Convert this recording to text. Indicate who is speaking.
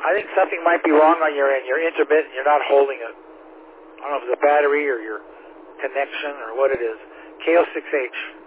Speaker 1: I think something might be wrong on your end. You're intermittent. You're not holding it. I don't know if it's a battery or your connection or what it is. KO6H.